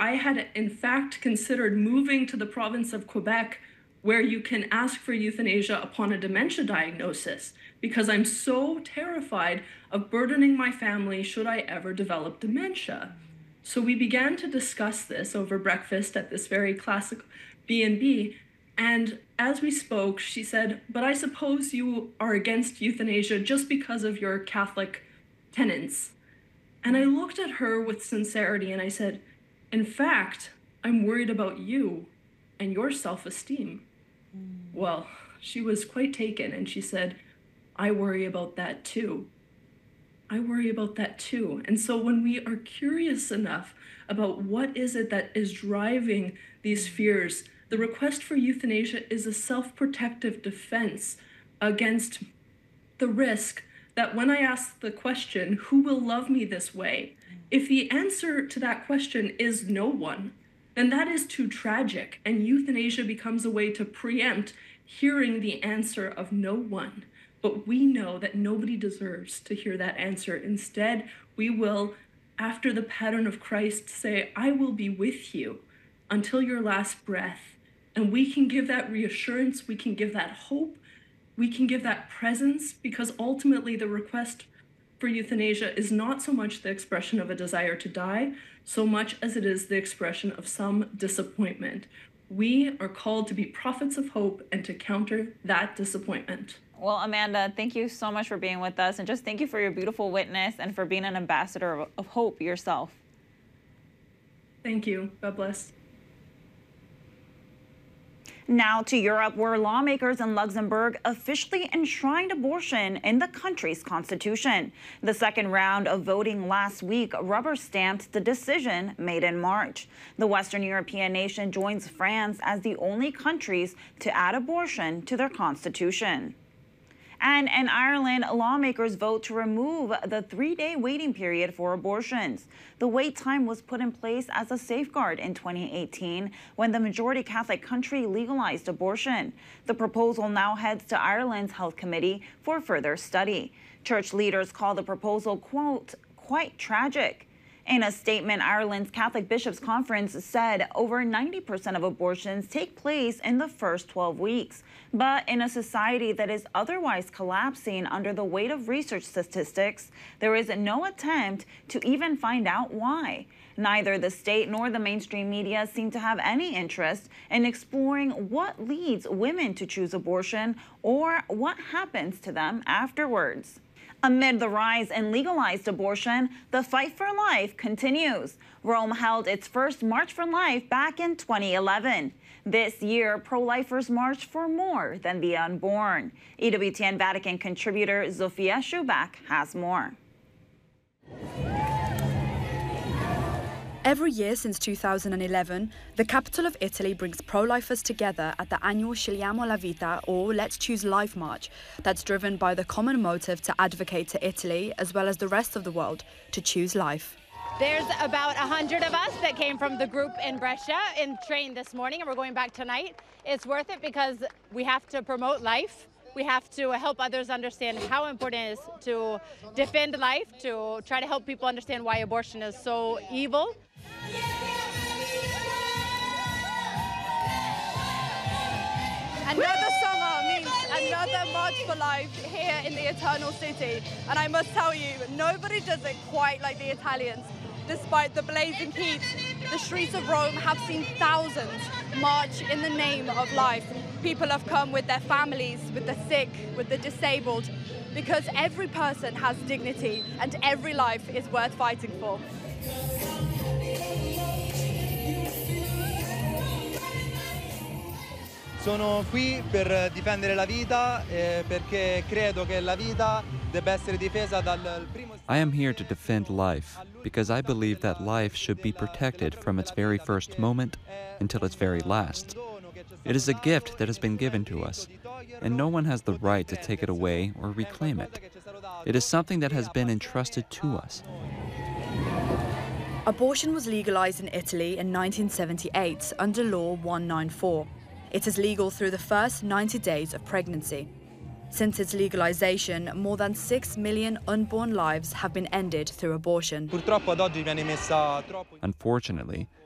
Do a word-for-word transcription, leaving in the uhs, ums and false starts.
I had in fact considered moving to the province of Quebec, where you can ask for euthanasia upon a dementia diagnosis, because I'm so terrified of burdening my family should I ever develop dementia. So we began to discuss this over breakfast at this very classic B and B, and as we spoke, she said, "But I suppose you are against euthanasia just because of your Catholic tenets." And I looked at her with sincerity and I said, "In fact, I'm worried about you and your self-esteem." Mm. Well, she was quite taken and she said, "I worry about that too. I worry about that too." And so when we are curious enough about what is it that is driving these fears, the request for euthanasia is a self-protective defense against the risk that when I ask the question, who will love me this way? If the answer to that question is no one, then that is too tragic, and euthanasia becomes a way to preempt hearing the answer of no one. But we know that nobody deserves to hear that answer. Instead, we will, after the pattern of Christ, say, "I will be with you until your last breath." And we can give that reassurance, we can give that hope, we can give that presence, because ultimately the request for euthanasia is not so much the expression of a desire to die, so much as it is the expression of some disappointment. We are called to be prophets of hope and to counter that disappointment. Well, Amanda, thank you so much for being with us, and just thank you for your beautiful witness and for being an ambassador of, of hope yourself. Thank you. God bless. Now to Europe, where lawmakers in Luxembourg officially enshrined abortion in the country's constitution. The second round of voting last week rubber-stamped the decision made in March. The Western European nation joins France as the only countries to add abortion to their constitution. And in Ireland, lawmakers vote to remove the three-day waiting period for abortions. The wait time was put in place as a safeguard in twenty eighteen when the majority Catholic country legalized abortion. The proposal now heads to Ireland's Health Committee for further study. Church leaders call the proposal, quote, quite tragic. In a statement, Ireland's Catholic Bishops' Conference said over ninety percent of abortions take place in the first twelve weeks. But in a society that is otherwise collapsing under the weight of research statistics, there is no attempt to even find out why. Neither the state nor the mainstream media seem to have any interest in exploring what leads women to choose abortion or what happens to them afterwards. Amid the rise in legalized abortion, the fight for life continues. Rome held its first March for Life back in twenty eleven. This year, pro-lifers marched for more than the unborn. E W T N Vatican contributor Zofia Schubach has more. Every year since two thousand eleven, the capital of Italy brings pro-lifers together at the annual Scegliamo la Vita, or Let's Choose Life March, that's driven by the common motive to advocate to Italy, as well as the rest of the world, to choose life. There's about one hundred of us that came from the group in Brescia in train this morning, and we're going back tonight. It's worth it because we have to promote life. We have to help others understand how important it is to defend life, to try to help people understand why abortion is so evil. Another summer means another March for Life here in the Eternal City. And I must tell you, nobody does it quite like the Italians. Despite the blazing heat, the streets of Rome have seen thousands march in the name of life. People have come with their families, with the sick, with the disabled, because every person has dignity and every life is worth fighting for. Sono qui per difendere la vita eh, perché credo che la vita debba essere difesa dal primo. I am here to defend life because I believe that life should be protected from its very first moment until its very last. It is a gift that has been given to us, and no one has the right to take it away or reclaim it. It is something that has been entrusted to us. Abortion was legalized in Italy in nineteen seventy-eight under Law one ninety-four. It is legal through the first ninety days of pregnancy. Since its legalization, more than six million unborn lives have been ended through abortion. Unfortunately,